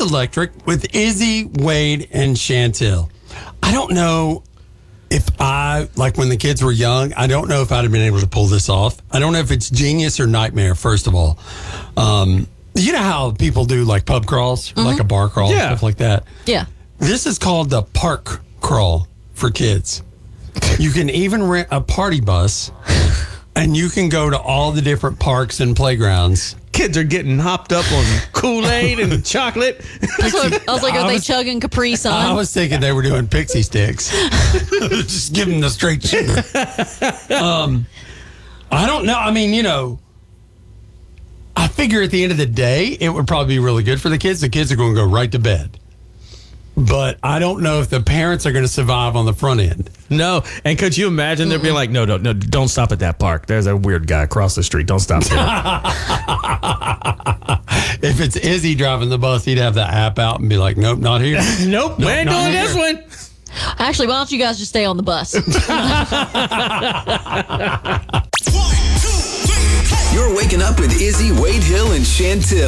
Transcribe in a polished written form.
electric with Izzy, Wade, and Chantel. I don't know if when the kids were young, I don't know if I'd have been able to pull this off. I don't know if it's genius or nightmare, first of all. You know how people do like pub crawls, or like a bar crawl, stuff like that? Yeah. This is called the park crawl for kids. You can even rent a party bus, and you can go to all the different parks and playgrounds. Kids are getting hopped up on Kool-Aid and chocolate. I was like, are they chugging Capri Sun? I was thinking they were doing pixie sticks. Just give them the straight sugar. I don't know. I mean, I figure at the end of the day, it would probably be really good for the kids. The kids are going to go right to bed. But I don't know if the parents are going to survive on the front end. No. And could you imagine they'd be like, no, don't stop at that park. There's a weird guy across the street. Don't stop there. If it's Izzy driving the bus, he'd have the app out and be like, nope, not here. Nope, we ain't doing this one. Actually, why don't you guys just stay on the bus? 1, 2, 3, hey! You're waking up with Izzy, Wade Hill, and Chantel.